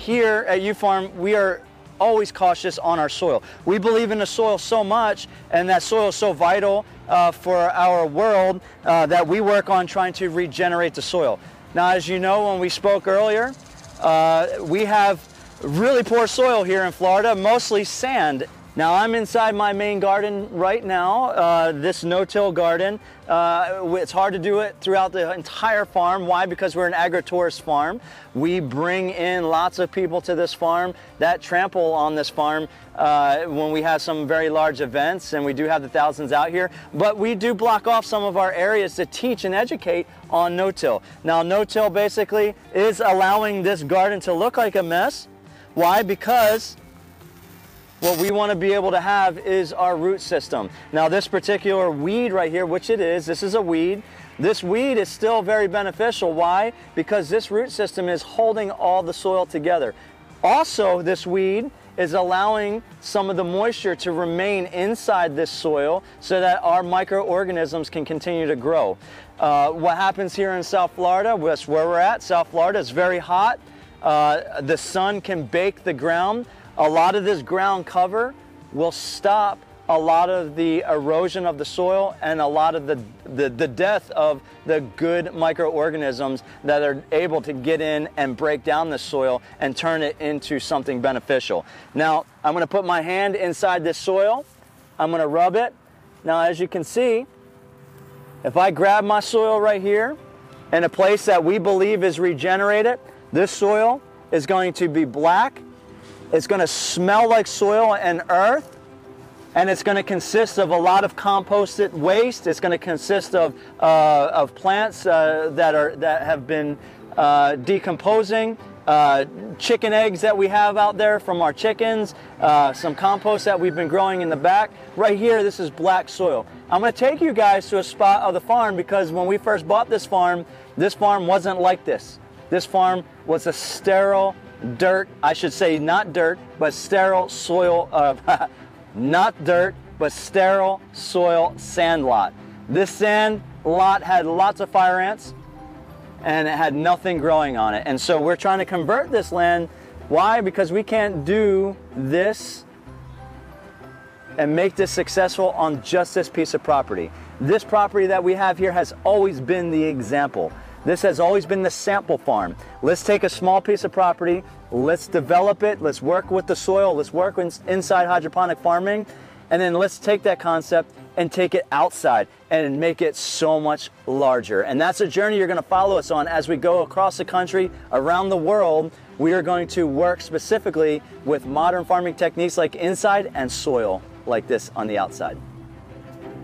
here at U-Farm, we are always cautious on our soil. We believe in the soil so much, and that soil is so vital for our world that we work on trying to regenerate the soil. Now, as you know, when we spoke earlier, we have really poor soil here in Florida, mostly sand. Now, I'm inside my main garden right now, this no-till garden. It's hard to do it throughout the entire farm. Why? Because we're an agri-tourist farm. We bring in lots of people to this farm that trample on this farm when we have some very large events, and we do have the thousands out here. But we do block off some of our areas to teach and educate on no-till. Now, no-till basically is allowing this garden to look like a mess. Why? Because what we want to be able to have is our root system. Now, this particular weed right here, which it is, this is a weed. This weed is still very beneficial. Why? Because this root system is holding all the soil together. Also, this weed is allowing some of the moisture to remain inside this soil so that our microorganisms can continue to grow. What happens here in South Florida, that's where we're at, South Florida, it's very hot. The sun can bake the ground. A lot of this ground cover will stop a lot of the erosion of the soil and a lot of the death of the good microorganisms that are able to get in and break down the soil and turn it into something beneficial. Now, I'm going to put my hand inside this soil. I'm going to rub it. Now, as you can see, if I grab my soil right here in a place that we believe is regenerated, this soil is going to be black. It's going to smell like soil and earth, and it's going to consist of a lot of composted waste. It's going to consist of plants that have been decomposing, chicken eggs that we have out there from our chickens, some compost that we've been growing in the back. Right here, this is black soil. I'm going to take you guys to a spot of the farm because when we first bought this farm wasn't like this. This farm was a sterile dirt, I should say not dirt, but sterile soil, not dirt, but sterile soil sand lot. This sand lot had lots of fire ants and it had nothing growing on it. And so we're trying to convert this land. Why? Because we can't do this and make this successful on just this piece of property. This property that we have here has always been the example. This has always been the sample farm. Let's take a small piece of property, let's develop it, let's work with the soil, let's work inside hydroponic farming, and then let's take that concept and take it outside and make it so much larger. And that's a journey you're going to follow us on as we go across the country, around the world. We are going to work specifically with modern farming techniques like inside and soil like this on the outside.